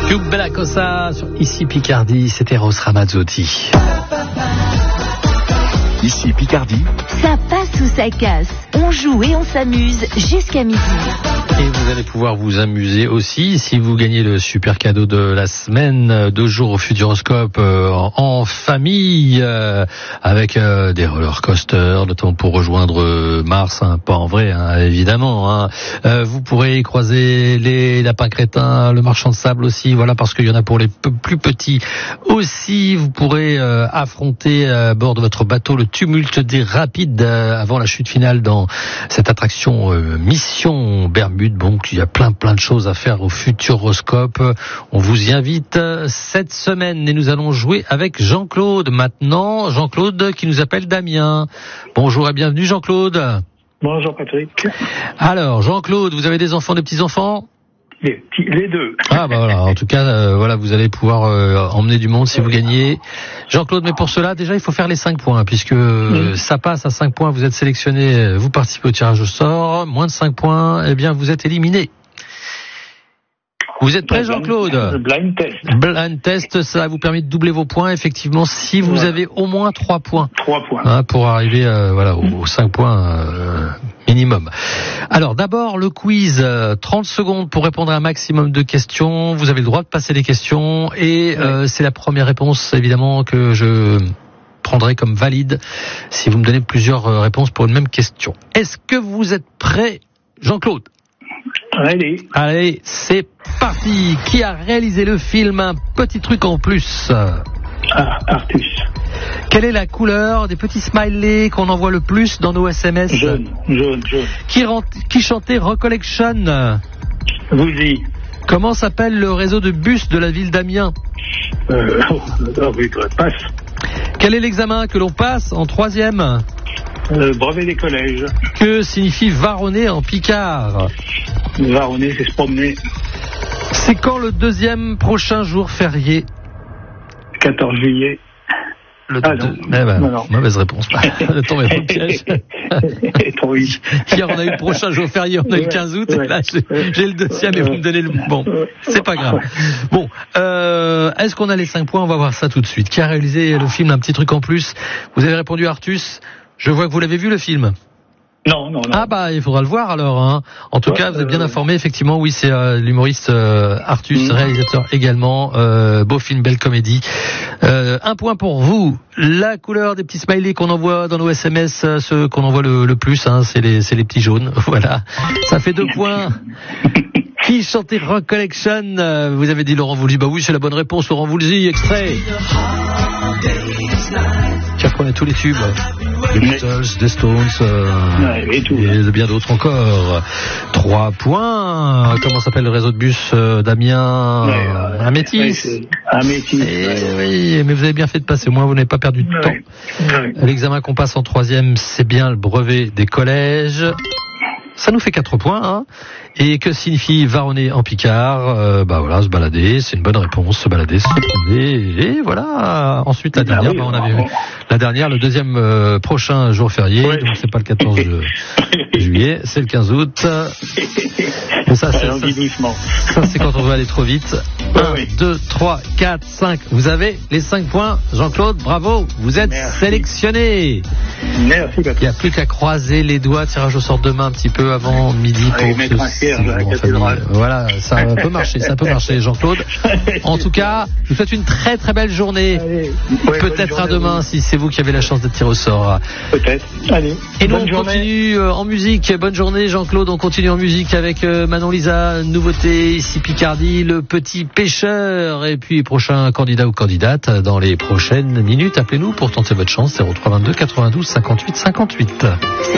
Più Bella Cosa sur Ici Picardie, c'était Rose Ramazzotti. Ici Picardie. Ça passe ou ça casse. On joue et on s'amuse jusqu'à midi. Et vous allez pouvoir vous amuser aussi si vous gagnez le super cadeau de la semaine, 2 jours au Futuroscope en famille, avec des roller coasters, notamment pour rejoindre Mars, pas en vrai, évidemment. Vous pourrez croiser les lapins crétins, le marchand de sable aussi, voilà, parce qu'il y en a pour les plus petits aussi. Vous pourrez affronter à bord de votre bateau le tumulte des rapides avant la chute finale dans cette attraction Mission Bermude. Bon, il y a plein de choses à faire au Futuroscope. On vous y invite cette semaine et nous allons jouer avec Jean-Claude maintenant. Jean-Claude qui nous appelle Damien. Bonjour et bienvenue Jean-Claude. Bonjour Patrick. Alors Jean-Claude, vous avez des enfants, des petits-enfants ? Les deux. Ah bah voilà, en tout cas, voilà, vous allez pouvoir emmener du monde si vous gagnez. Jean-Claude, mais pour cela, déjà, il faut faire les 5 points, puisque ça passe à 5 points, vous êtes sélectionné, vous participez au tirage au sort. Moins de 5 points, eh bien, vous êtes éliminé. Vous êtes prêt, Jean-Claude ? Blind test. Blind test, ça vous permet de doubler vos points, effectivement, si vous avez au moins 3 points. 3 points. Pour arriver, aux 5 points minimum. Alors, d'abord, le quiz, 30 secondes pour répondre à un maximum de questions. Vous avez le droit de passer les questions et c'est la première réponse, évidemment, que je prendrai comme valide si vous me donnez plusieurs réponses pour une même question. Est-ce que vous êtes prêt, Jean-Claude ? Allez, c'est parti. Qui a réalisé le film Un petit truc en plus ? Artus. Quelle est la couleur des petits smileys qu'on envoie le plus dans nos SMS ? Jaune. Qui chantait Recollection ? Woody. Comment s'appelle le réseau de bus de la ville d'Amiens ? Passe. Quel est l'examen que l'on passe en 3e ? Brevet des collèges. Que signifie varonner en picard ? Varonner, c'est se promener. C'est quand le 2e prochain jour férié ? 14 juillet. Non. Mauvaise réponse. Le temps est dans le piège. Hier, on a eu le prochain jour férié, on a eu le 15 août. Et là, j'ai le 2e et vous me donnez le... Bon, c'est pas grave. Bon, est-ce qu'on a les 5 points ? On va voir ça tout de suite. Qui a réalisé le film Un petit truc en plus ? Vous avez répondu Artus. Je vois que vous l'avez vu, le film ? Non. Ah bah, il faudra le voir alors. En tout cas, vous êtes bien informé. Effectivement, oui, c'est l'humoriste Artus, réalisateur également. Beau film, belle comédie. 1 point pour vous. La couleur des petits smileys qu'on envoie dans nos SMS, ceux qu'on envoie le plus, c'est les petits jaunes. Voilà. Ça fait 2 points. Qui chantait Recollection ? Vous avez dit Laurent Voulzy. Bah oui, c'est la bonne réponse. Laurent Voulzy, extrait. Qui reprenait tous les tubes. Des Beatles, des Stones, et de bien d'autres encore. 3 points. Comment s'appelle le réseau de bus d'Amiens ? Un Métis. Un Métis. Oui, mais vous avez bien fait de passer. Au moins, vous n'avez pas perdu de temps. L'examen qu'on passe en 3e, c'est bien le brevet des collèges. Ça nous fait 4 points, Et que signifie varonner en picard ? Voilà, se balader, c'est une bonne réponse. Se balader, se promener, et voilà. Ensuite, la dernière, on avait vu la dernière, le 2e prochain jour férié, donc c'est pas le 14 juillet, c'est le 15 août. Et ça, c'est quand on veut aller trop vite. 1, 2, 3, 4, 5. Vous avez les 5 points. Jean-Claude, bravo. Vous êtes sélectionné. Merci, Patrick. Il n'y a plus qu'à croiser les doigts. Tirage au sort demain un petit peu avant midi. Voilà, ça peut marcher, Jean-Claude. En tout cas, je vous souhaite une très très belle journée. Peut-être à demain si c'est vous qui avez la chance d'être tiré au sort. Peut-être. Allez. Et nous, on continue en musique. Bonne journée, Jean-Claude. On continue en musique avec Manon Lisa, nouveauté ici Picardie, le petit pêcheur. Et puis, prochain candidat ou candidate dans les prochaines minutes. Appelez-nous pour tenter votre chance. 03 22 92 58 58.